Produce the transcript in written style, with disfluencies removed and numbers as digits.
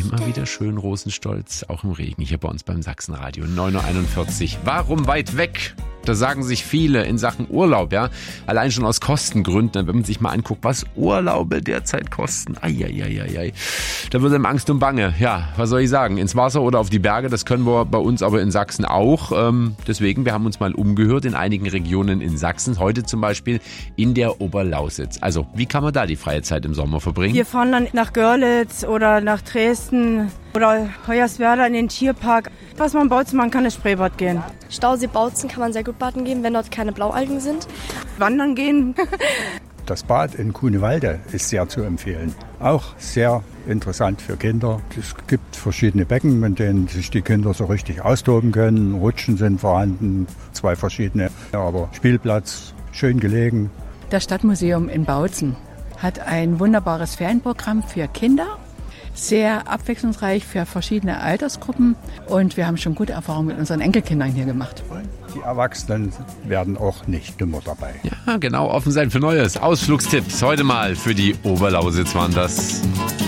Immer wieder schön Rosenstolz, auch im Regen, hier bei uns beim Sachsenradio, 9.41 Uhr. Warum weit weg? Da sagen sich viele in Sachen Urlaub, ja. Allein schon aus Kostengründen, wenn man sich mal anguckt, was Urlaube derzeit kosten. Eieieiei. Da wird einem Angst und Bange. Ja, was soll ich sagen? Ins Wasser oder auf die Berge, das können wir bei uns aber in Sachsen auch. Deswegen, wir haben uns mal umgehört in einigen Regionen in Sachsen. Heute zum Beispiel in der Oberlausitz. Also, wie kann man da die freie Zeit im Sommer verbringen? Wir fahren dann nach Görlitz oder nach Dresden oder Hoyerswerda in den Tierpark. Was man in Bautzen machen kann, ist Spreebad gehen. Stausee Bautzen kann man sehr gut baden gehen, wenn dort keine Blaualgen sind. Wandern gehen. Das Bad in Kunewalde ist sehr zu empfehlen. Auch sehr interessant für Kinder. Es gibt verschiedene Becken, mit denen sich die Kinder so richtig austoben können. Rutschen sind vorhanden, 2 verschiedene, aber Spielplatz, schön gelegen. Das Stadtmuseum in Bautzen hat ein wunderbares Ferienprogramm für Kinder. Sehr abwechslungsreich für verschiedene Altersgruppen und wir haben schon gute Erfahrungen mit unseren Enkelkindern hier gemacht. Die Erwachsenen werden auch nicht dümmer dabei. Ja, genau, offen sein für Neues. Ausflugstipps heute mal für die Oberlausitz waren das.